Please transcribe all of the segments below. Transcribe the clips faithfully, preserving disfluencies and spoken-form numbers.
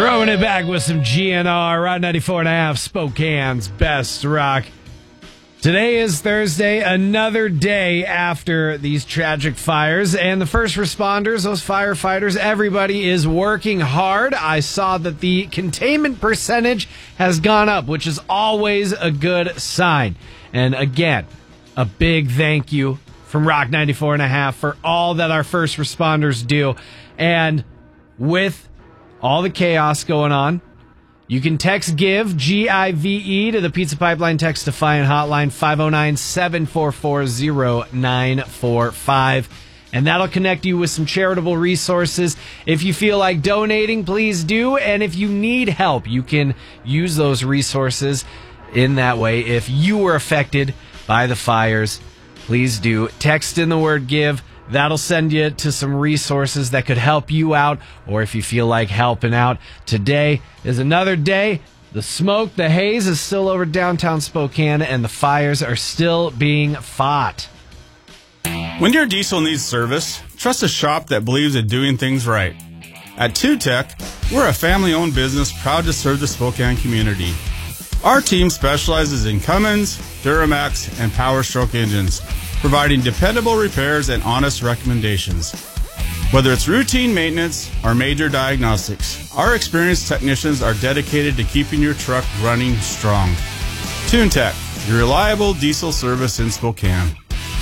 Throwing it back with some G N R, Rock ninety-four and a half, Spokane's best rock. Today is Thursday, another day after these tragic fires, and the first responders, those firefighters, everybody is working hard. I saw that the containment percentage has gone up, which is always a good sign. And again, a big thank you from Rock ninety-four and a half for all that our first responders do. And with all the chaos going on, you can text GIVE, G I V E, to the Pizza Pipeline Text Defiant Hotline, five oh nine, seven four four, oh nine four five. And that'll connect you with some charitable resources. If you feel like donating, please do. And if you need help, you can use those resources in that way. If you were affected by the fires, please do. Text in the word GIVE. That'll send you to some resources that could help you out, or if you feel like helping out. Today is another day. The smoke, the haze is still over downtown Spokane, and the fires are still being fought. When your diesel needs service, trust a shop that believes in doing things right. At two tech, we're a family-owned business proud to serve the Spokane community. Our team specializes in Cummins, Duramax, and Power Stroke engines, providing dependable repairs and honest recommendations. Whether it's routine maintenance or major diagnostics, our experienced technicians are dedicated to keeping your truck running strong. TuneTech, your reliable diesel service in Spokane.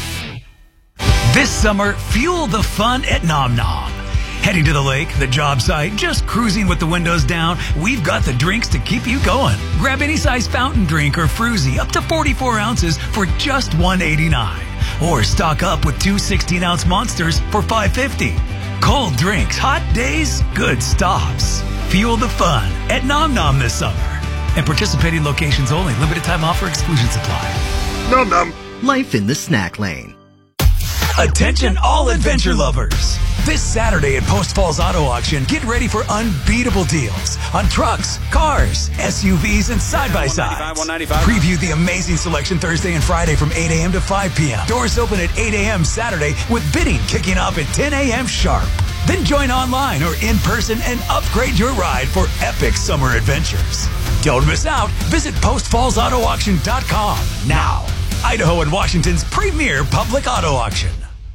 This summer, fuel the fun at Nom Nom. Heading to the lake, the job site, just cruising with the windows down, we've got the drinks to keep you going. Grab any size fountain drink or fruzy up to forty-four ounces for just one eighty-nine. Or stock up with two sixteen-ounce monsters for five fifty. Cold drinks, hot days, good stops. Fuel the fun at Nom Nom this summer. And participating locations only. Limited time offer, exclusions apply. Nom Nom. Life in the snack lane. Attention all adventure lovers. This Saturday at Post Falls Auto Auction, get ready for unbeatable deals on trucks, cars, S U Vs, and side-by-sides. Preview the amazing selection Thursday and Friday from eight a.m. to five p.m. Doors open at eight a.m. Saturday with bidding kicking off at ten a.m. sharp. Then join online or in person and upgrade your ride for epic summer adventures. Don't miss out. Visit post falls auto auction dot com now. Idaho and Washington's premier public auto auction.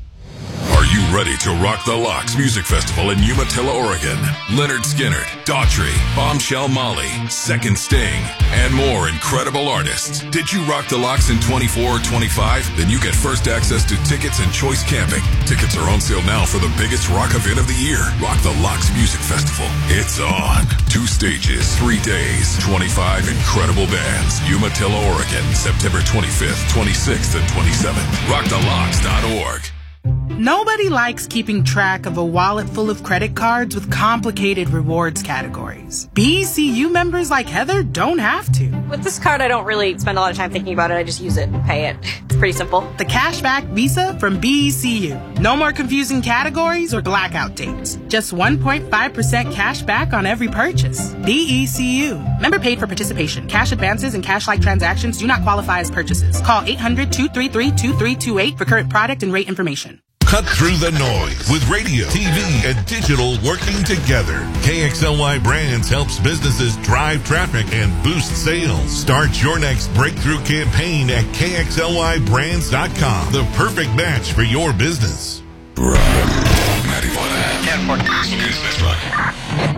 Are you ready to rock the Locks Music Festival in Umatilla, Oregon? Leonard Skinnard, Daughtry, Bombshell Molly, Second Sting, and more incredible artists. Did you rock the Locks in twenty-four or twenty-five? Then you get first access to tickets and choice camping. Tickets are on sale now for the biggest rock event of the year. Rock the Locks Music Festival. It's on. Two stages, three days, twenty-five incredible bands. Umatilla, Oregon, September twenty-fifth, twenty-sixth, and twenty-seventh. rock the locks dot org. Nobody likes keeping track of a wallet full of credit cards with complicated rewards categories. B E C U members like Heather don't have to. With this card, I don't really spend a lot of time thinking about it. I just use it and pay it. It's pretty simple. The Cashback Visa from B E C U. No more confusing categories or blackout dates. Just one point five percent cash back on every purchase. B E C U. Member paid for participation. Cash advances and cash-like transactions do not qualify as purchases. Call eight hundred, two three three, two three two eight for current product and rate information. Cut through the noise with radio, T V, and digital working together. K X L Y Brands helps businesses drive traffic and boost sales. Start your next breakthrough campaign at K X L Y brands dot com. The perfect match for your business. Rock ninety-four and a half. Business Rock